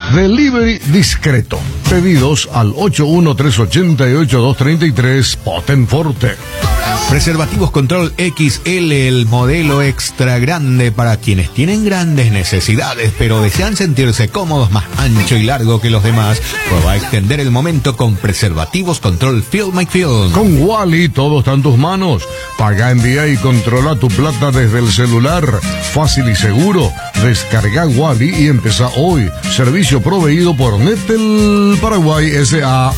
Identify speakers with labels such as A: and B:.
A: Delivery discreto. Pedidos al 81388-233 Potenforte.
B: Preservativos Control XL, el modelo extra grande para quienes tienen grandes necesidades, pero desean sentirse cómodos, más ancho y largo que los demás. Prueba a extender el momento con Preservativos Control Feel My Feel.
A: Con Wally todo está en tus manos. Paga, envía y controla tu plata desde el celular. Fácil y seguro. Descarga Wally y empezá hoy. Servicio proveído por Netel Paraguay S.A.